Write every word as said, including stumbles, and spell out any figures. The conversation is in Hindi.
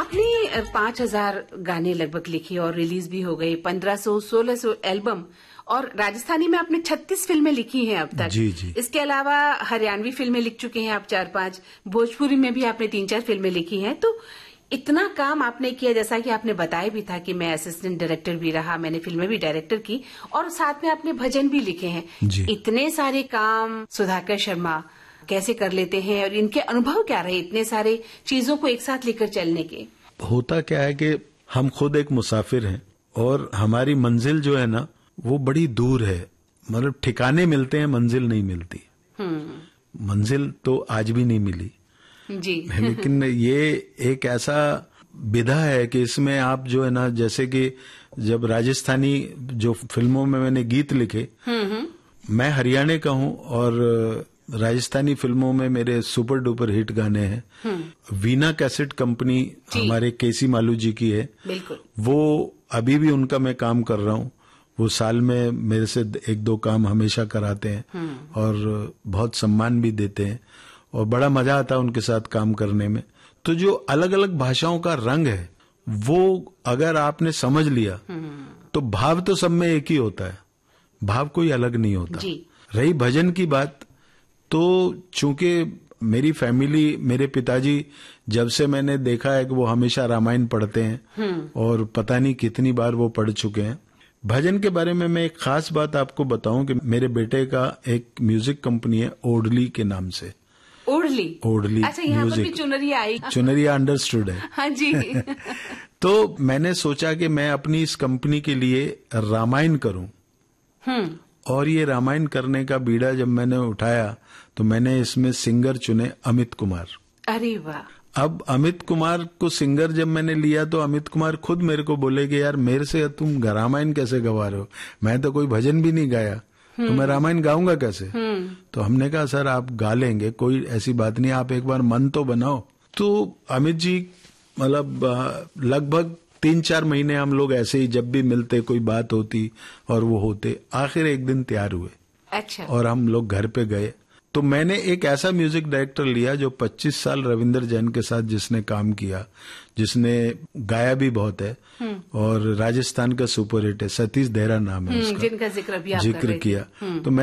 आपने पांच हजार गाने लगभग लिखे और रिलीज भी हो गए, पंद्रह सौ सोलह सौ एल्बम, और राजस्थानी में आपने छत्तीस फिल्में लिखी हैं अब तक। जी जी। इसके अलावा हरियाणवी फिल्में लिख चुके हैं आप चार पांच, भोजपुरी में भी आपने तीन चार फिल्में लिखी हैं। तो इतना काम आपने किया, जैसा कि आपने बताया भी था कि मैं असिस्टेंट डायरेक्टर भी रहा, मैंने फिल्में भी डायरेक्टर की और साथ में आपने भजन भी लिखे हैं। जी। इतने सारे काम सुधाकर शर्मा कैसे कर लेते हैं और इनके अनुभव क्या रहे इतने सारे चीजों को एक साथ लेकर चलने के? होता क्या है कि हम खुद एक मुसाफिर हैं और हमारी मंजिल जो है ना वो बड़ी दूर है, मतलब ठिकाने मिलते हैं, मंजिल नहीं मिलती। मंजिल तो आज भी नहीं मिली जी। लेकिन ये एक ऐसा विधा है कि इसमें आप जो है ना, जैसे कि जब राजस्थानी जो फिल्मों में मैंने गीत लिखे, मैं हरियाणा का हूं और राजस्थानी फिल्मों में मेरे सुपर डुपर हिट गाने हैं। वीना कैसेट कंपनी हमारे केसी मालू जी की है, बिल्कुल। वो अभी भी उनका मैं काम कर रहा हूँ। वो साल में मेरे से एक दो काम हमेशा कराते हैं और बहुत सम्मान भी देते हैं और बड़ा मजा आता है उनके साथ काम करने में। तो जो अलग अलग भाषाओं का रंग है वो अगर आपने समझ लिया तो भाव तो सब में एक ही होता है, भाव कोई अलग नहीं होता जी। रही भजन की बात, तो चूंकि मेरी फैमिली, मेरे पिताजी, जब से मैंने देखा है कि वो हमेशा रामायण पढ़ते हैं और पता नहीं कितनी बार वो पढ़ चुके हैं। भजन के बारे में मैं एक खास बात आपको बताऊं कि मेरे बेटे का एक म्यूजिक कंपनी है ओडली के नाम से। ओडली? ओडली। अच्छा, यहाँ पर भी चुनरिया आई। चुनरिया अंडरस्टूड है। हाँ जी। तो मैंने सोचा कि मैं अपनी इस कंपनी के लिए रामायण करूं। हम्म। और ये रामायण करने का बीड़ा जब मैंने उठाया तो मैंने इसमें सिंगर चुने अमित कुमार। अरे वाह। अब अमित कुमार को सिंगर जब मैंने लिया तो अमित कुमार खुद मेरे को बोले कि यार मेरे से तुम रामायण कैसे गवा रहे हो, मैं तो कोई भजन भी नहीं गाया, तो मैं रामायण गाऊंगा कैसे। तो हमने कहा सर आप गा लेंगे, कोई ऐसी बात नहीं, आप एक बार मन तो बनाओ। तो अमित जी मतलब लगभग तीन चार महीने हम लोग ऐसे ही जब भी मिलते कोई बात होती और वो होते, आखिर एक दिन तैयार हुए। अच्छा। और हम लोग घर पे गए तो मैंने एक ऐसा म्यूजिक डायरेक्टर लिया जो पच्चीस साल रविंदर जैन के साथ जिसने काम किया, जिसने गाया भी बहुत है और राजस्थान का सुपर हिट है, सतीश देहरा नाम है उसका, जिनका जिक्र भी आप जिक्र किया। तो